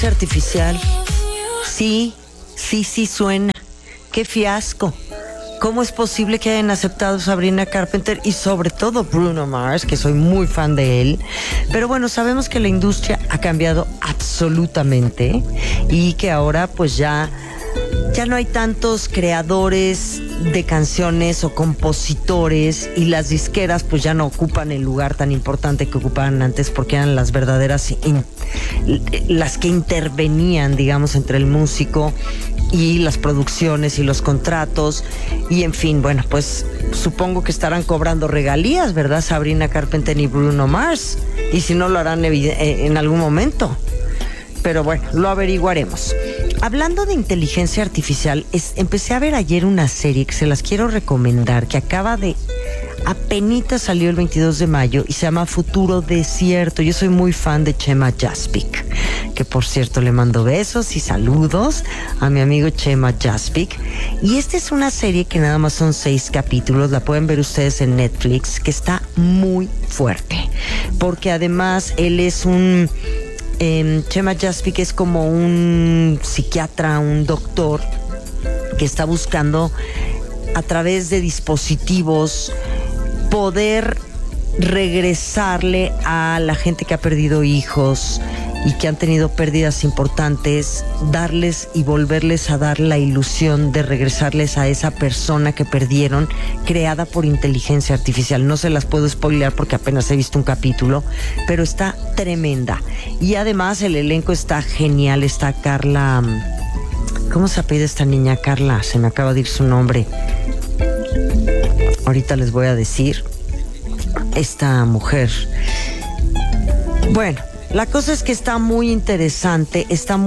Artificial. Sí, sí suena. Qué fiasco. ¿Cómo es posible que hayan aceptado Sabrina Carpenter y sobre todo Bruno Mars, que soy muy fan de él? Pero bueno, sabemos que la industria ha cambiado absolutamente y que ahora pues ya no hay tantos creadores de canciones o compositores, y las disqueras pues ya no ocupan el lugar tan importante que ocupaban antes, porque eran las verdaderas las que intervenían, digamos, entre el músico y las producciones y los contratos, y en fin, bueno, pues supongo que estarán cobrando regalías, ¿verdad? Sabrina Carpenter y Bruno Mars, y si no lo harán en algún momento. Pero bueno, lo averiguaremos. Hablando de inteligencia artificial, empecé a ver ayer una serie que se las quiero recomendar, que apenitas salió el 22 de mayo y se llama Futuro Desierto. Yo soy muy fan de Chema Jaspic, que por cierto le mando besos y saludos a mi amigo Chema Jaspic. Y esta es una serie que nada más son 6 capítulos, la pueden ver ustedes en Netflix, que está muy fuerte, porque además él es Chema Jaspic es como un psiquiatra, un doctor que está buscando a través de dispositivos poder regresarle a la gente que ha perdido hijos y que han tenido pérdidas importantes, darles y volverles a dar la ilusión de regresarles a esa persona que perdieron, creada por inteligencia artificial. No se las puedo spoilear porque apenas he visto un capítulo, pero está tremenda. Y además el elenco está genial. Está Carla, ¿cómo se apellida esta niña? Carla, se me acaba de ir su nombre. Ahorita les voy a decir. Esta mujer. Bueno, la cosa es que está muy interesante,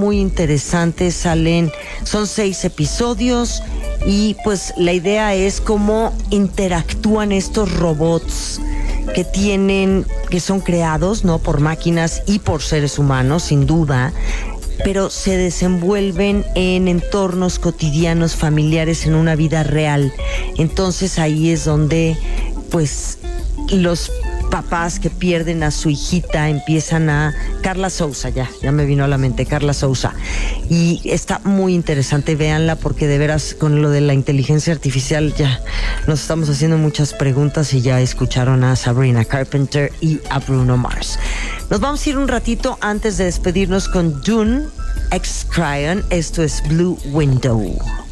son 6 episodios y pues la idea es cómo interactúan estos robots que son creados, ¿no?, por máquinas y por seres humanos, sin duda, pero se desenvuelven en entornos cotidianos, familiares, en una vida real. Entonces ahí es donde pues los papás que pierden a su hijita empiezan Carla Sousa, ya me vino a la mente, Carla Sousa, y está muy interesante, véanla, porque de veras con lo de la inteligencia artificial ya nos estamos haciendo muchas preguntas, y ya escucharon a Sabrina Carpenter y a Bruno Mars. Nos vamos a ir un ratito antes de despedirnos con Dune X Cryon. Esto es Blue Window.